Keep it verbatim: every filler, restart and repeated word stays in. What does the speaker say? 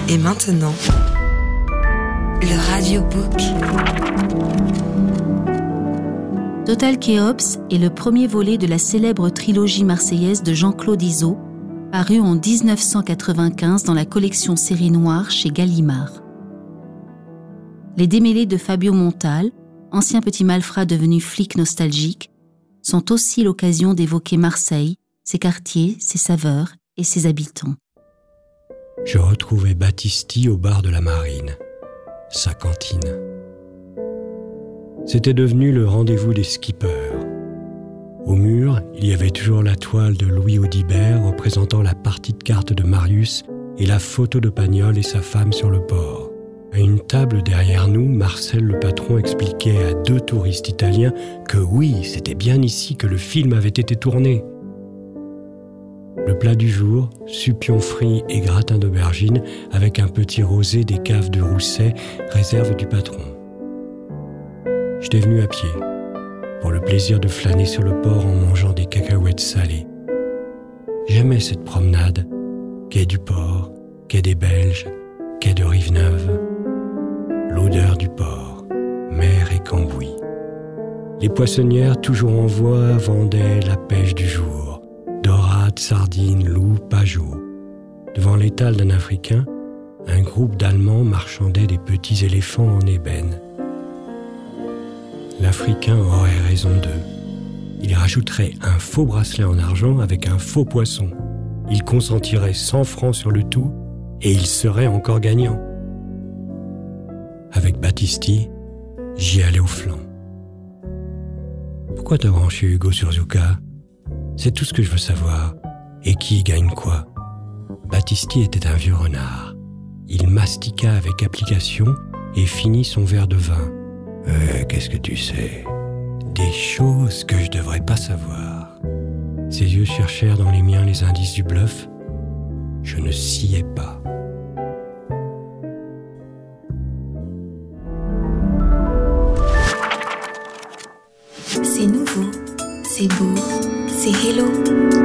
Et maintenant, le radiobook. Total Kéops est le premier volet de la célèbre trilogie marseillaise de Jean-Claude Izzo, paru en dix-neuf cent quatre-vingt-quinze dans la collection Série Noire chez Gallimard. Les démêlés de Fabio Montal, ancien petit malfrat devenu flic nostalgique, sont aussi l'occasion d'évoquer Marseille, ses quartiers, ses saveurs et ses habitants. Je retrouvais Battisti au bar de la Marine, sa cantine. C'était devenu le rendez-vous des skippers. Au mur, il y avait toujours la toile de Louis Audibert représentant la partie de cartes de Marius et la photo de Pagnol et sa femme sur le port. À une table derrière nous, Marcel le patron expliquait à deux touristes italiens que oui, c'était bien ici que le film avait été tourné. Le plat du jour, supion frit et gratin d'aubergine avec un petit rosé des caves de Rousset, réserve du patron. J'étais venu à pied, pour le plaisir de flâner sur le port en mangeant des cacahuètes salées. J'aimais cette promenade, quai du port, quai des Belges, quai de Rive-Neuve. L'odeur du port, mer et cambouis. Les poissonnières, toujours en voie, vendaient la pêche du jour. Dorades, sardines, loups, pageaux. Devant l'étal d'un Africain, un groupe d'Allemands marchandait des petits éléphants en ébène. L'Africain aurait raison d'eux. Il rajouterait un faux bracelet en argent avec un faux poisson. Il consentirait cent francs sur le tout et il serait encore gagnant. Avec Battisti, j'y allais au flanc. Pourquoi t'as branché Hugo sur Zucca ? C'est tout ce que je veux savoir. Et qui gagne quoi ? Battisti était un vieux renard. Il mastiqua avec application et finit son verre de vin. Euh, qu'est-ce que tu sais ? Des choses que je devrais pas savoir. Ses yeux cherchèrent dans les miens les indices du bluff. Je ne sciais pas. C'est nouveau, c'est beau, c'est hello.